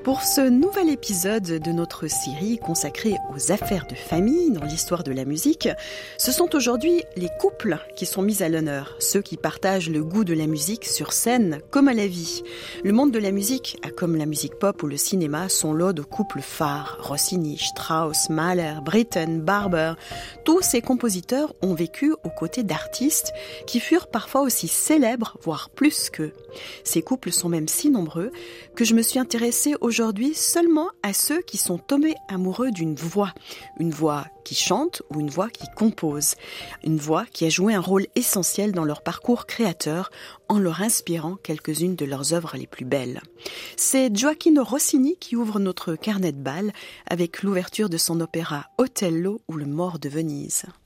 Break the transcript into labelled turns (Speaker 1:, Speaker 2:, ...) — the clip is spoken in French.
Speaker 1: Pour ce nouvel épisode de notre série consacrée aux affaires de famille dans l'histoire de la musique, ce sont aujourd'hui les couples qui sont mis à l'honneur, ceux qui partagent le goût de la musique sur scène comme à la vie. Le monde de la musique a, comme la musique pop ou le cinéma, son lot de couples phares. Rossini, Strauss, Mahler, Britten, Barber, tous ces compositeurs ont vécu aux côtés d'artistes qui furent parfois aussi célèbres, voire plus qu'eux. Ces couples sont même si nombreux que je me suis intéressée aujourd'hui seulement à ceux qui sont tombés amoureux d'une voix qui chante ou une voix qui compose, une voix qui a joué un rôle essentiel dans leur parcours créateur en leur inspirant quelques-unes de leurs œuvres les plus belles. C'est Gioachino Rossini qui ouvre notre carnet de bal avec l'ouverture de son opéra Otello ou le Mort de Venise.